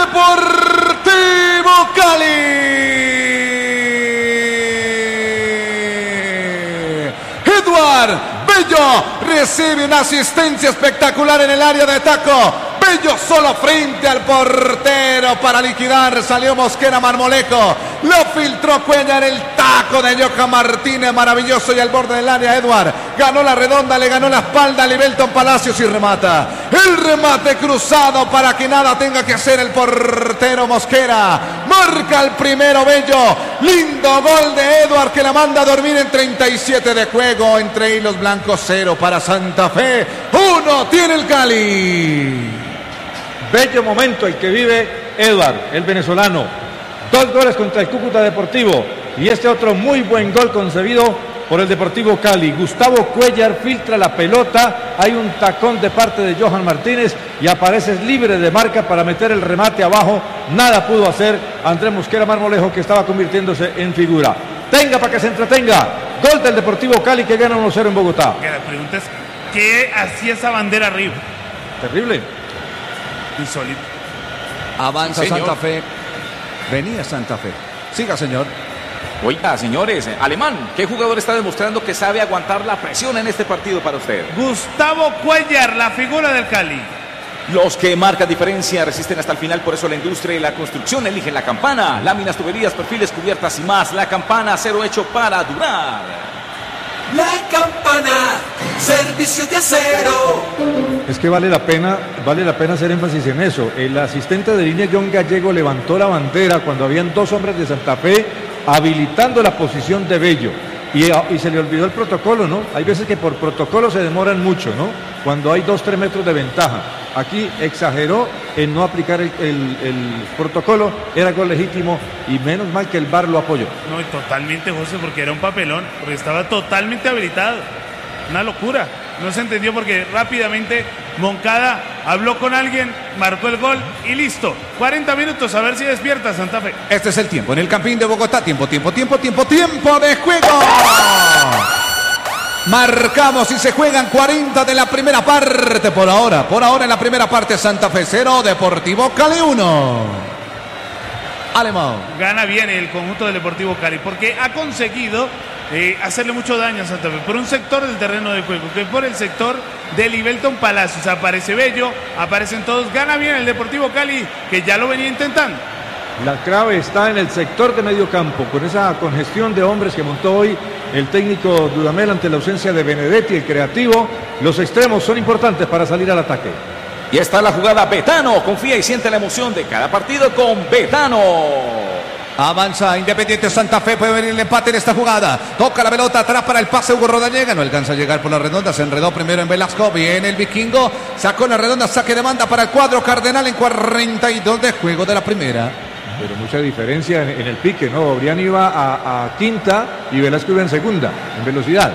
Deportivo Cali. Edward Bello recibe una asistencia espectacular en el área de taco. Bello solo frente al portero para liquidar. Salió Mosquera Marmolejo. Lo filtró Cuellar, el taco de Johan Martínez. Maravilloso y al borde del área Edward. Ganó la redonda, le ganó la espalda a Libelton Palacios y remata. El remate cruzado para que nada tenga que hacer el portero Mosquera. Marca el primero Bello. Lindo gol de Edward que la manda a dormir en 37 de juego. Entre hilos blancos 0 para Santa Fe. 1 tiene el Cali. Bello momento el que vive Edward, el venezolano. 2 goles contra el Cúcuta Deportivo y este otro muy buen gol concebido por el Deportivo Cali. Gustavo Cuellar filtra la pelota, hay un tacón de parte de Johan Martínez y aparece libre de marca para meter el remate abajo. Nada pudo hacer Andrés Mosquera Marmolejo, que estaba convirtiéndose en figura. Tenga para que se entretenga. Gol del Deportivo Cali que gana 1-0 en Bogotá. La pregunta es, ¿qué hacía esa bandera arriba? Terrible. Insólito. Avanza Santa Fe. Venía Santa Fe. Siga, señor. Oiga, señores, Alemán, ¿qué jugador está demostrando que sabe aguantar la presión en este partido para usted? Gustavo Cuellar, la figura del Cali. Los que marcan diferencia resisten hasta el final, por eso la industria y la construcción eligen La Campana. Láminas, tuberías, perfiles, cubiertas y más. La Campana, acero hecho para durar. La Campana, servicio de acero. Es que vale la pena hacer énfasis en eso. El asistente de línea John Gallego levantó la bandera cuando habían 2 hombres de Santa Fe habilitando la posición de Bello. Y se le olvidó el protocolo, ¿no? Hay veces que por protocolo se demoran mucho, ¿no? Cuando hay 2-3 metros de ventaja. Aquí exageró en no aplicar el protocolo, era gol legítimo y menos mal que el VAR lo apoyó. No, y totalmente, José, porque era un papelón, porque estaba totalmente habilitado. Una locura. No se entendió porque rápidamente Moncada habló con alguien, marcó el gol y listo. 40 minutos, a ver si despierta Santa Fe. Este es el tiempo en el Campín de Bogotá. Tiempo de juego. Marcamos y se juegan 40 de la primera parte. Por ahora en la primera parte Santa Fe 0, Deportivo Cali 1. Alemán. Gana bien el conjunto del Deportivo Cali porque ha conseguido hacerle mucho daño a Santa Fe por un sector del terreno de juego, que por el sector de Libelton Palacios. Aparece Bello, aparecen todos. Gana bien el Deportivo Cali, que ya lo venía intentando. La clave está en el sector de medio campo, con esa congestión de hombres que montó hoy el técnico Dudamel ante la ausencia de Benedetti, el creativo. Los extremos son importantes para salir al ataque. Y está la jugada Betano. Confía y siente la emoción de cada partido con Betano. Avanza Independiente Santa Fe, puede venir el empate en esta jugada. Toca la pelota atrás para el pase Hugo Rodallega. No alcanza a llegar por la redonda, se enredó primero en Velasco. Viene el vikingo, sacó la redonda, saque de banda para el cuadro cardenal en 42 de juego de la primera. Pero mucha diferencia en el pique, ¿no? Obrián iba a quinta y Velasco iba en segunda, en velocidad.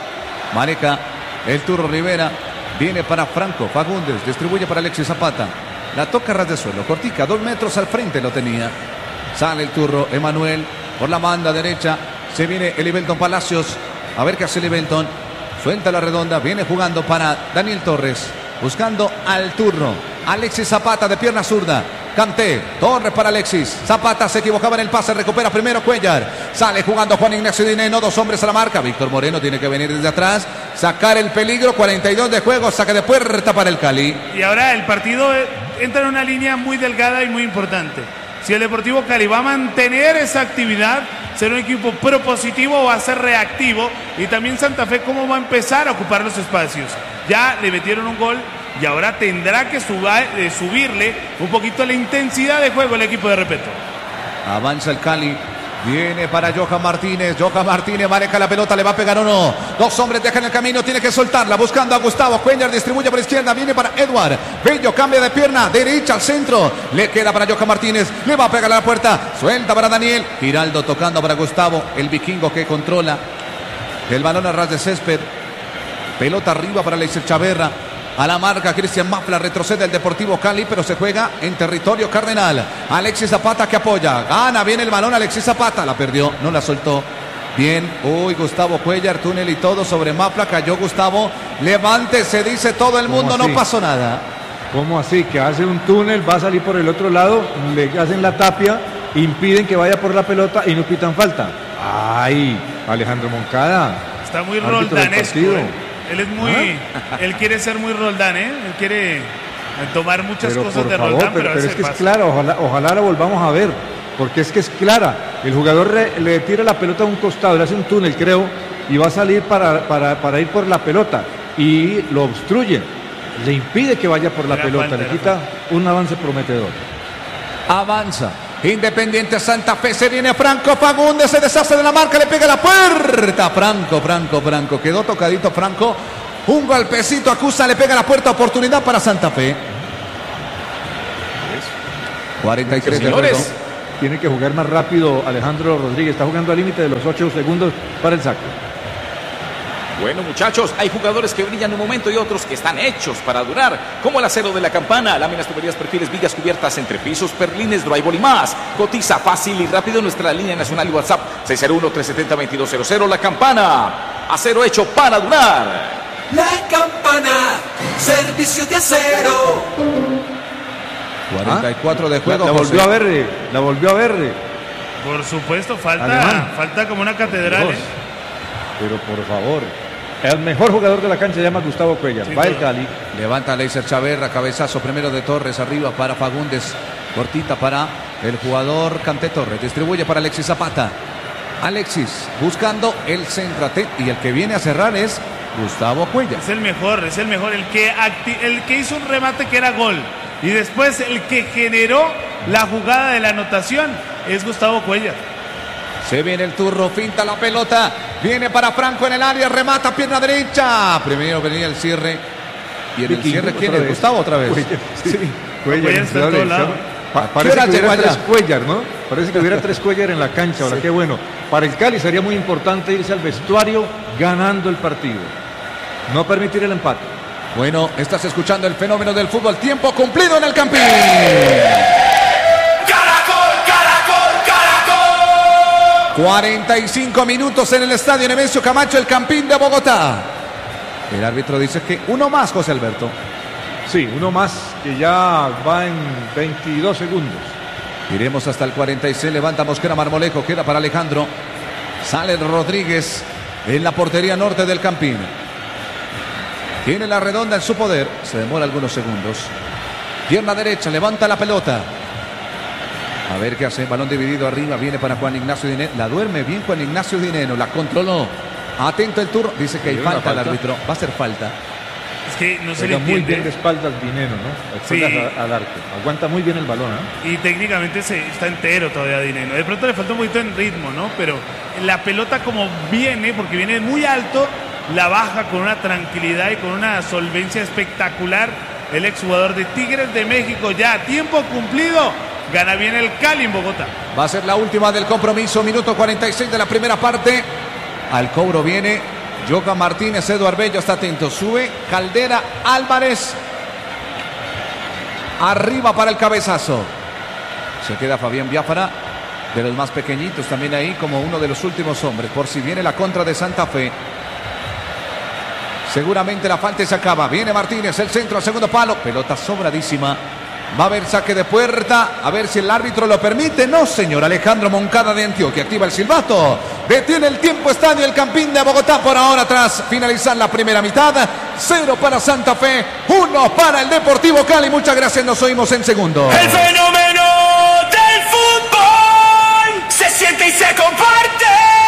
Maneja el Turro Rivera, viene para Franco Fagundes, distribuye para Alexis Zapata. La toca ras de suelo, cortica, 2 metros al frente lo tenía. Sale el Turro, Emanuel, por la banda derecha, se viene el Libelton Palacios, a ver qué hace Libelton, suelta la redonda, viene jugando para Daniel Torres, buscando al Turro, Alexis Zapata de pierna zurda, Canté, Torres para Alexis, Zapata se equivocaba en el pase, recupera primero Cuellar, sale jugando Juan Ignacio Dineno, 2 hombres a la marca, Víctor Moreno tiene que venir desde atrás, sacar el peligro, 42 de juego, saque de puerta para el Cali. Y ahora el partido entra en una línea muy delgada y muy importante. Si el Deportivo Cali va a mantener esa actividad, ser un equipo propositivo o va a ser reactivo, y también Santa Fe cómo va a empezar a ocupar los espacios. Ya le metieron un gol y ahora tendrá que subirle un poquito la intensidad de juego el equipo de Repeto. Avanza el Cali. Viene para Johan Martínez maneja la pelota, le va a pegar o no. 2 hombres dejan el camino, tiene que soltarla, buscando a Gustavo. Cuellar distribuye por izquierda, viene para Edward. Bello cambia de pierna, derecha al centro. Le queda para Johan Martínez, le va a pegar a la puerta. Suelta para Daniel. Giraldo tocando para Gustavo, el vikingo que controla el balón a ras de césped. Pelota arriba para Alexis Chaverra. A la marca Cristian Mafla, retrocede el Deportivo Cali, pero se juega en territorio cardenal. Alexis Zapata que apoya, gana bien el balón Alexis Zapata, la perdió, no la soltó. Bien, uy, Gustavo Cuellar, túnel y todo sobre Mafla, cayó Gustavo. Levante, se dice todo el mundo, no pasó nada. ¿Cómo así? Que hace un túnel, va a salir por el otro lado, le hacen la tapia, impiden que vaya por la pelota y no pitan falta. ¡Ay! Alejandro Moncada. Está muy árbitro del roldanesco. partido. Él es muy. Él quiere ser muy Roldán, ¿eh? Él quiere tomar muchas Pero cosas por de favor, Roldán, pero a pero veces es que es pasa. clara, ojalá la volvamos a ver, porque es que es clara. El jugador le tira la pelota a un costado, le hace un túnel, creo, y va a salir para ir por la pelota y lo obstruye, le impide que vaya por la Era pelota, falta, le era quita un avance prometedor. Avanza. Independiente Santa Fe, se viene Franco Fagundes, se deshace de la marca, le pega la puerta. Franco. Quedó tocadito Franco. Un golpecito, acusa, le pega la puerta. Oportunidad para Santa Fe. 43 de Señores. juego. Tiene que jugar más rápido Alejandro Rodríguez, está jugando al límite de los 8 segundos para el saque. Bueno, muchachos, hay jugadores que brillan un momento y otros que están hechos para durar, como el acero de la campana, láminas, tuberías, perfiles, vigas cubiertas, entrepisos, perlines, drywall y más. Cotiza fácil y rápido en nuestra línea nacional y WhatsApp 601-370-2200. La Campana, acero hecho para durar. La Campana, servicio de acero. 44 de juego. La volvió a ver. Por supuesto, Alemán. falta como una catedral. Dios. Pero por favor, el mejor jugador de la cancha se llama Gustavo Cuellar. Sin Va el duda. Cali. Levanta Leiser Chaverra, cabezazo primero de Torres, arriba para Fagundes, cortita para el jugador Canté Torres, distribuye para Alexis Zapata. Alexis buscando el centrate y el que viene a cerrar es Gustavo Cuellar. Es el mejor. El que hizo un remate que era gol. Y después el que generó la jugada de la anotación es Gustavo Cuellar. Se viene el turno, finta la pelota, viene para Franco en el área, remata pierna derecha. Primero venía el cierre. Y en el Vikingo, cierre, ¿quién otra es? vez. Gustavo otra vez. Cuellar, sí. Cuellar, Cuellar está en todo lado. Parece hora que hubiera llegó tres allá? Cuellar, ¿no? Parece que hubiera tres Cuellar en la cancha. Ahora, qué bueno. Para el Cali sería muy importante irse al vestuario ganando el partido. No permitir el empate. Bueno, estás escuchando el fenómeno del fútbol. Tiempo cumplido en el Campín. Caracol. 45 minutos en el estadio Nemesio Camacho, el Campín de Bogotá. El árbitro dice que uno más, José Alberto. Sí, uno más que ya va en 22 segundos. Iremos hasta el 46. Levanta Mosquera Marmolejo. Queda para Alejandro. Sale Rodríguez en la portería norte del Campín. Tiene la redonda en su poder. Se demora algunos segundos. Pierna derecha. Levanta la pelota. A ver qué hace. Balón dividido arriba. Viene para Juan Ignacio Dineno. La duerme bien Juan Ignacio Dineno. La controló. Atento el turno. Dice que hay ¿Hay una falta al falta? árbitro. Va a ser falta. Es que no se le Juega muy entiende. bien de espaldas Dineno, ¿no? Sí. Espaldas al arco. Aguanta muy bien el balón, ¿eh? Y técnicamente está entero todavía Dineno. De pronto le falta un poquito en ritmo, ¿no? Pero la pelota como viene, porque viene muy alto, la baja con una tranquilidad y con una solvencia espectacular. El exjugador de Tigres de México, ya a tiempo cumplido, gana bien el Cali en Bogotá. Va a ser la última del compromiso. Minuto 46 de la primera parte. Al cobro viene Joca Martínez. Eduard Bello está atento. Sube Caldera Álvarez. Arriba para el cabezazo. Se queda Fabián Biafara, de los más pequeñitos, también ahí como uno de los últimos hombres. Por si viene la contra de Santa Fe. Seguramente la falta se acaba. Viene Martínez, el centro al segundo palo. Pelota sobradísima. Va a haber saque de puerta. A ver si el árbitro lo permite. No, señor. Alejandro Moncada de Antioquia activa el silbato. Detiene el tiempo estadio el Campín de Bogotá por ahora tras finalizar la primera mitad. 0 para Santa Fe, 1 para el Deportivo Cali. Muchas gracias. Nos oímos en segundo. El fenómeno del fútbol se siente y se comparte.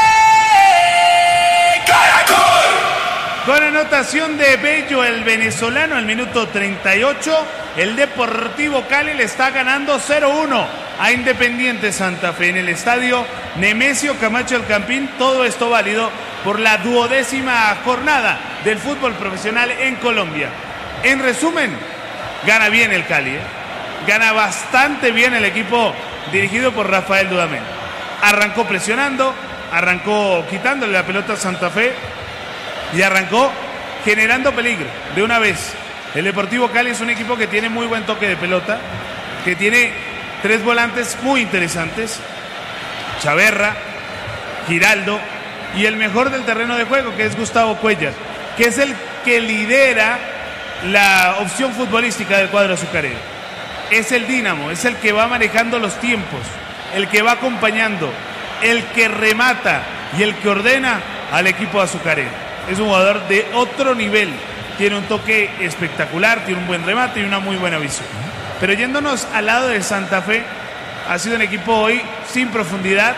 Caracol. Con anotación de Bello, el venezolano, al minuto 38, el Deportivo Cali le está ganando 0-1 a Independiente Santa Fe en el estadio Nemesio Camacho El Campín. Todo esto válido por la 12ª jornada del fútbol profesional en Colombia. En resumen, gana bien el Cali, gana bastante bien el equipo dirigido por Rafael Dudamel. Arrancó presionando, arrancó quitándole la pelota a Santa Fe y arrancó generando peligro de una vez. El Deportivo Cali es un equipo que tiene muy buen toque de pelota, que tiene 3 volantes muy interesantes: Chaverra, Giraldo y el mejor del terreno de juego, que es Gustavo Cuellar, que es el que lidera la opción futbolística del cuadro azucarero. Es el dínamo, es el que va manejando los tiempos, el que va acompañando, el que remata y el que ordena al equipo azucarero. Es un jugador de otro nivel, tiene un toque espectacular, tiene un buen remate y una muy buena visión. Pero yéndonos al lado de Santa Fe, ha sido un equipo hoy sin profundidad,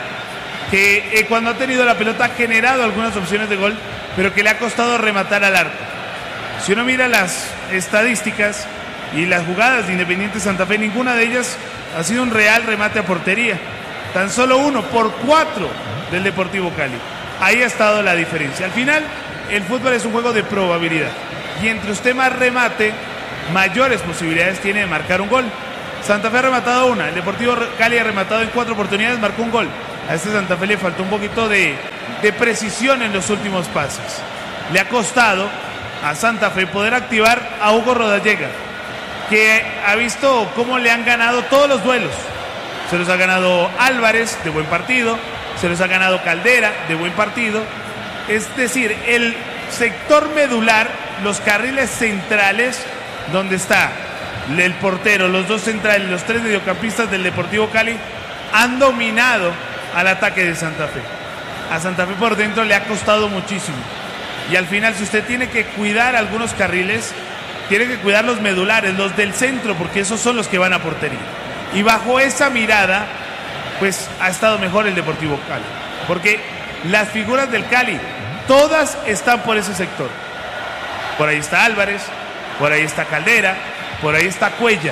que cuando ha tenido la pelota ha generado algunas opciones de gol, pero que le ha costado rematar al arco. Si uno mira las estadísticas y las jugadas de Independiente Santa Fe, ninguna de ellas ha sido un real remate a portería. Tan solo 1 por 4 del Deportivo Cali. Ahí ha estado la diferencia. Al final, el fútbol es un juego de probabilidad. Y entre usted más remate, mayores posibilidades tiene de marcar un gol. Santa Fe ha rematado una, el Deportivo Cali ha rematado en 4 oportunidades, marcó un gol. A este Santa Fe le faltó un poquito de precisión en los últimos pases. Le ha costado a Santa Fe poder activar a Hugo Rodallega, que ha visto cómo le han ganado todos los duelos. Se los ha ganado Álvarez, de buen partido, se los ha ganado Caldera, de buen partido. Es decir, el sector medular, los carriles centrales, donde está el portero, los 2 centrales, los 3 mediocampistas del Deportivo Cali, han dominado al ataque de Santa Fe. A Santa Fe por dentro le ha costado muchísimo. Y al final, si usted tiene que cuidar algunos carriles, tiene que cuidar los medulares, los del centro, porque esos son los que van a portería. Y bajo esa mirada, pues ha estado mejor el Deportivo Cali. Porque las figuras del Cali, todas están por ese sector. Por ahí está Álvarez, por ahí está Caldera, por ahí está Cuellar.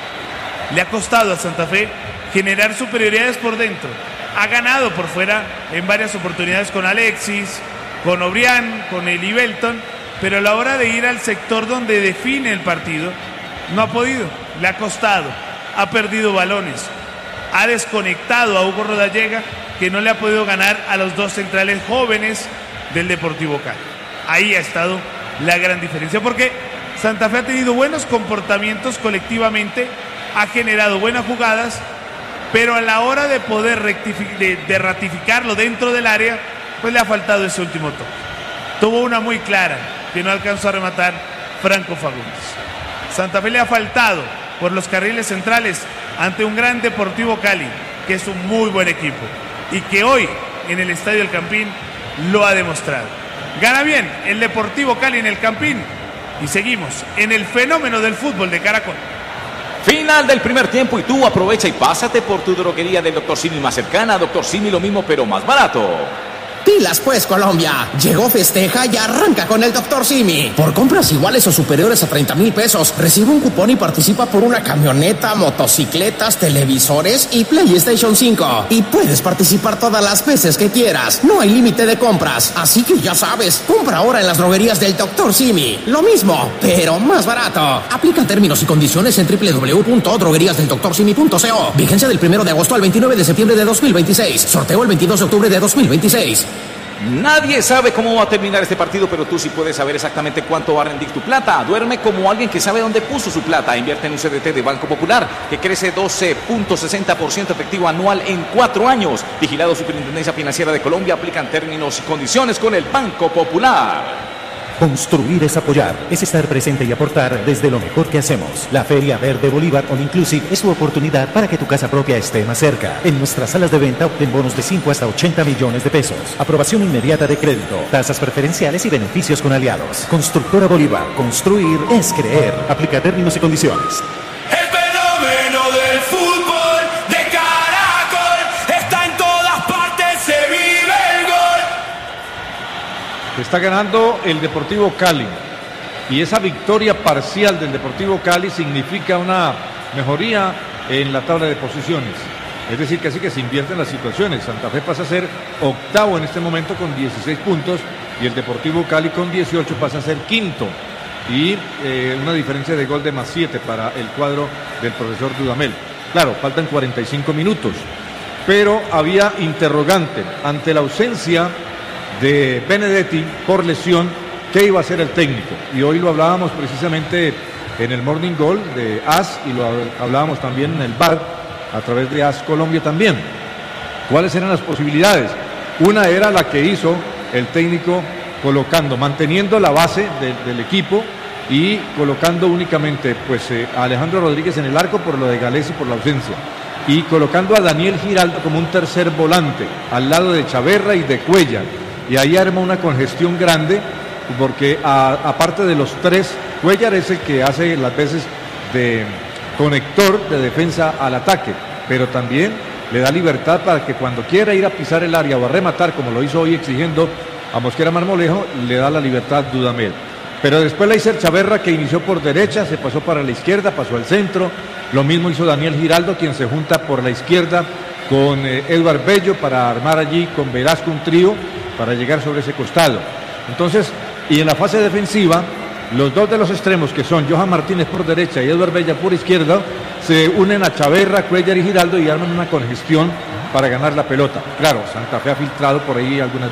Le ha costado a Santa Fe generar superioridades por dentro. Ha ganado por fuera en varias oportunidades con Alexis, con Obrián, con Eli Belton, pero a la hora de ir al sector donde define el partido, no ha podido, le ha costado, ha perdido balones, ha desconectado a Hugo Rodallega, que no le ha podido ganar a los 2 centrales jóvenes del Deportivo Cali. Ahí ha estado la gran diferencia, porque Santa Fe ha tenido buenos comportamientos colectivamente, ha generado buenas jugadas, pero a la hora de poder de ratificarlo dentro del área, pues le ha faltado ese último toque. Tuvo una muy clara que no alcanzó a rematar Franco Fagundes. Santa Fe le ha faltado por los carriles centrales ante un gran Deportivo Cali, que es un muy buen equipo y que hoy en el Estadio El Campín lo ha demostrado. Gana bien el Deportivo Cali en el Campín y seguimos en el fenómeno del fútbol de Caracol. Final del primer tiempo y tú aprovecha y pásate por tu droguería del Dr. Simi más cercana. Dr. Simi, lo mismo pero más barato. Pilas pues, Colombia. Llegó Festeja y arranca con el Dr. Simi. Por compras iguales o superiores a 30,000 pesos, recibe un cupón y participa por una camioneta, motocicletas, televisores y PlayStation 5. Y puedes participar todas las veces que quieras. No hay límite de compras. Así que ya sabes, compra ahora en las droguerías del Dr. Simi. Lo mismo, pero más barato. Aplican términos y condiciones en www.drogueríasdeldoctorsimi.co. Vigencia del 1 de agosto al 29 de septiembre de 2026. Sorteo el 22 de octubre de 2026. Nadie sabe cómo va a terminar este partido, pero tú sí puedes saber exactamente cuánto va a rendir tu plata. Duerme como alguien que sabe dónde puso su plata. Invierte en un CDT de Banco Popular que crece 12.60% efectivo anual en 4 años. Vigilado Superintendencia Financiera de Colombia. Aplican términos y condiciones con el Banco Popular. Construir es apoyar, es estar presente y aportar desde lo mejor que hacemos. La Feria Verde Bolívar All Inclusive es tu oportunidad para que tu casa propia esté más cerca. En nuestras salas de venta obtén bonos de 5 hasta 80 millones de pesos. Aprobación inmediata de crédito, tasas preferenciales y beneficios con aliados. Constructora Bolívar, construir es creer. Aplica términos y condiciones. El fenómeno del fútbol de Caracol está en todas partes, se vive el gol. Está ganando el Deportivo Cali y esa victoria parcial del Deportivo Cali significa una mejoría en la tabla de posiciones. Es decir, que así que se invierten las situaciones. Santa Fe pasa a ser octavo en este momento con 16 puntos y el Deportivo Cali con 18 pasa a ser quinto. Y una diferencia de gol de +7 para el cuadro del profesor Dudamel. Claro, faltan 45 minutos, pero había interrogante ante la ausencia de Benedetti por lesión, ¿qué iba a hacer el técnico? Y hoy lo hablábamos precisamente en el Morning Goal de AS y lo hablábamos también en el bar a través de AS Colombia también. ¿Cuáles eran las posibilidades? Una era la que hizo el técnico manteniendo la base del equipo y colocando únicamente pues, a Alejandro Rodríguez en el arco por lo de Gales y por la ausencia. Y colocando a Daniel Giraldo como un tercer volante, al lado de Chaverra y de Cuellar. Y ahí arma una congestión grande, porque aparte de los tres, Cuellar es el que hace las veces de conector de defensa al ataque, pero también le da libertad para que cuando quiera ir a pisar el área o a rematar, como lo hizo hoy exigiendo a Mosquera Marmolejo, le da la libertad Dudamel. Pero después Leiser Chaverra, que inició por derecha, se pasó para la izquierda, pasó al centro. Lo mismo hizo Daniel Giraldo, quien se junta por la izquierda con Edward Bello para armar allí con Velasco un trío para llegar sobre ese costado. Entonces, y en la fase defensiva, los dos de los extremos, que son Johan Martínez por derecha y Edward Bella por izquierda, se unen a Chaverra, Cuellar y Giraldo y arman una congestión para ganar la pelota. Claro, Santa Fe ha filtrado por ahí algunas